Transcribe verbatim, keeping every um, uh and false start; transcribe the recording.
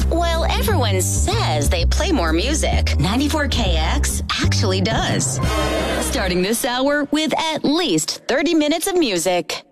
While everyone says they play more music, ninety-four K X actually does. Starting this hour with at least thirty minutes of music.